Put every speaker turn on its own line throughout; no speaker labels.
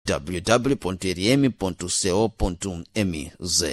www.rm.co.mz.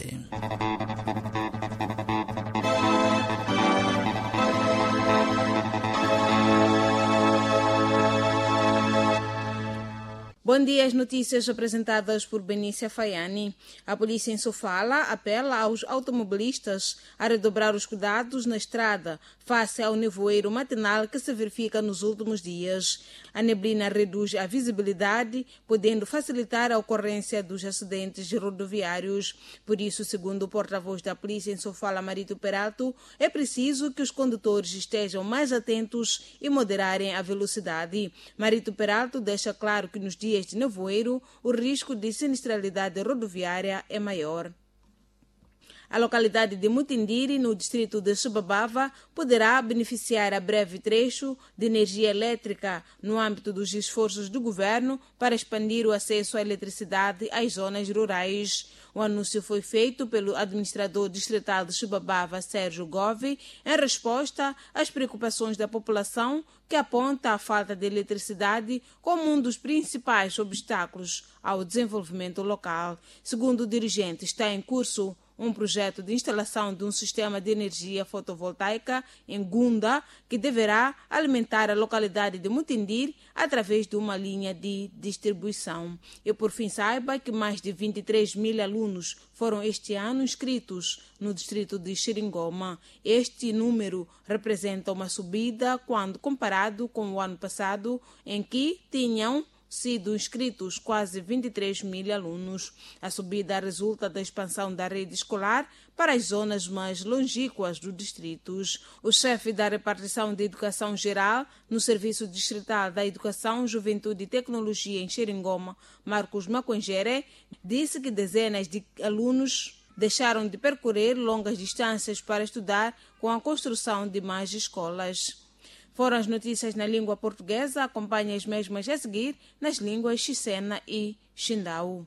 Bom dia, as notícias apresentadas por Benícia Faiani. A polícia em Sofala apela aos automobilistas a redobrar os cuidados na estrada face ao nevoeiro matinal que se verifica nos últimos dias. A neblina reduz a visibilidade, podendo facilitar a ocorrência dos acidentes rodoviários. Por isso, segundo o porta-voz da polícia em Sofala, Marito Peralto, é preciso que os condutores estejam mais atentos e moderarem a velocidade. Marito Peralto deixa claro que nos dias de nevoeiro, o risco de sinistralidade rodoviária é maior. A localidade de Mutindiri, no distrito de Subabava, poderá beneficiar a breve trecho de energia elétrica no âmbito dos esforços do governo para expandir o acesso à eletricidade às zonas rurais. O anúncio foi feito pelo administrador distrital de Subabava, Sérgio Gove, em resposta às preocupações da população, que aponta a falta de eletricidade como um dos principais obstáculos ao desenvolvimento local. Segundo o dirigente, está em curso um projeto de instalação de um sistema de energia fotovoltaica em Gunda, que deverá alimentar a localidade de Mutindir através de uma linha de distribuição. E por fim, saiba que mais de 23 mil alunos foram este ano inscritos no distrito de Xiringoma. Este número representa uma subida quando comparado com o ano passado, em que tinham sido inscritos quase 23 mil alunos. A subida resulta da expansão da rede escolar para as zonas mais longínquas dos distritos. O chefe da repartição de educação geral no Serviço Distrital da Educação, Juventude e Tecnologia em Xiringoma, Marcos Macongere, disse que dezenas de alunos deixaram de percorrer longas distâncias para estudar com a construção de mais escolas. Foram as notícias na língua portuguesa. Acompanhe as mesmas a seguir nas línguas Xisena e Xindau.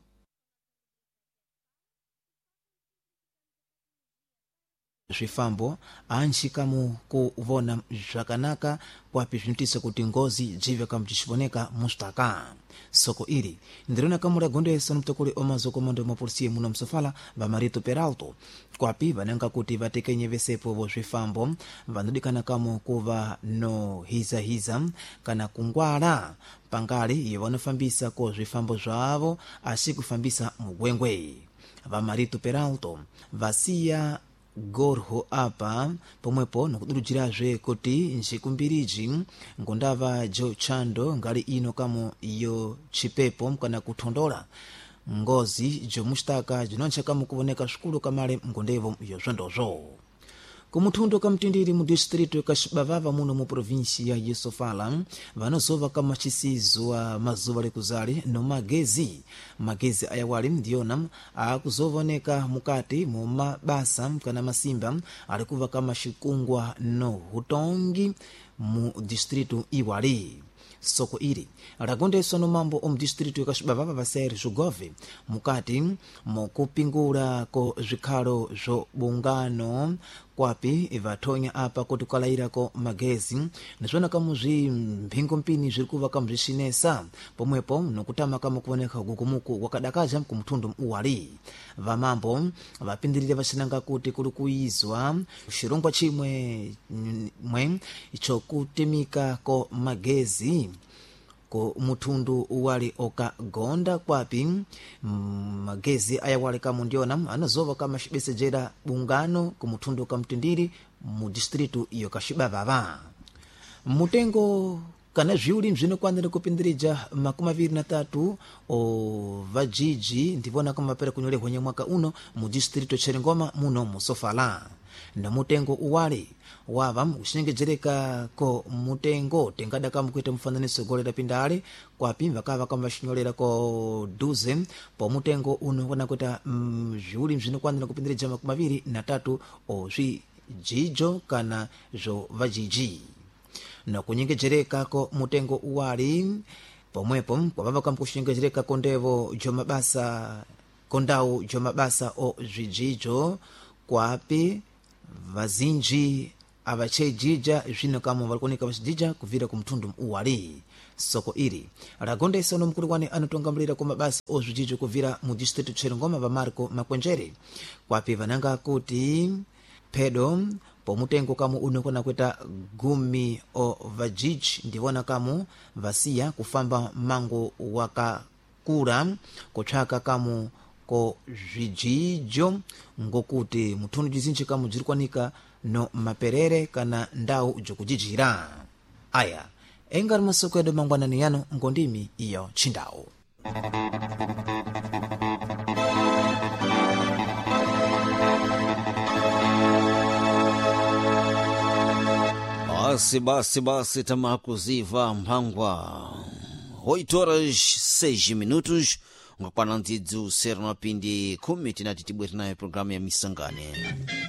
Zvifambo anxikamu kuvona zvakanaka kwapi zvinotisa kuti ngozi dziveka mtixivoneka mustaka soko iri ndirona kamura gondesa nomutokoli omazokomando mapolisiye muno msofala va Marito Peralto kwapi vananga kuti vatekenye vesepo vo zvifambo vanodikana kamo kuva no hiza kana kungwala pangale iyo vanofambisa ko zvifambo zvavo asi kufambisa mugwengwe. Va Marito Peralto vasiya gorho apa pomwepo nokudurudzirazve kuti ncikumbiriji ngondava jo chando ngali ino kamo iyo chipepo kana kuthondola ngozi jo mustaka jinoncha kamo kuboneka xikulu kamale ngondevo iyo zvondozvo kumuthundo kamtindiri mu distrito ka Xibavava muno mu provinsia ya Sofala vanozova kama chisizwa mazuva lekuzali no magezi ayawali ndiyona akuzovoneka mukati mu mabasa kana masimba alikuva kama xikungwa no hutongi mu distrito iwali. Soko iri lagondeswa no mambo omu distrito ya Xibavava va Sérgio Gove mukati mukupingula ko zvikhalo zobungano kwapi vathonya apa kuti kukalairako magezi nazvona kamu mphingwa mpini zviri kuva kamu zvicinesa pomwepo nokutama kamu kuoneka gukumuku wakadakaja kumthundu uwali. Vamambo vapindirire vacinanga kuti kuli kuizwa xirongwa chimwe chokutimika ko magezi ko muthundu uwali okagonda kwapi magezi ayawali kamo ndiona anazova kama xibesejera bungano ku muthundu kamtindiri mu distrito iyo ka Xibavava. Mutengo kana zviuli mzvinokwanira kupindirija 23 o vajiji ndivona kama pera kunyolehwa nyamwaka uno mu distrito Xiringoma muno mu Sofala. Na mutengo uwali wava uxinyengejereka ko mutengo tengada kama kuita mfananiso golera pindale kwapi vakava kama vaxinyolera ko 12 po mutengo uno wana kuita zviuli mzvinokwanira kupindirija 23 o zvijijo kana zvo vajiji. Na kunyengejereka ko mutengo uwali pomwepo kwavava kama kuxinyengejereka kondevo jomabasa o zvijijo kwapi vazinji avachejija zvino kama valikuoneka vachijija kuvira ku mtundu uwali soko iri ragondesa uno mkulukwane anotongamulira kwa mabasa ozvijijo kuvira mu district Chirongoma va Marco Makwenjere kwapi vananga kuti pedo pomutengo kamu unokona kweta gumi o vajiji ndivona kamu vasiya kufamba mango wakakura kutsvaka kamu ko zvijijo ngokuti mutundu jizinji kamu jirikwanika no maperere kana ndau jokujijira aya engari masoko edo mangwanani yano ngondimi iyo chindau.
Basi tamakuziva mpangwa 8 horas 6 minutos ngakwana ntidzo sera mapindi 10 tinati tibwere nayo programu ya misangane.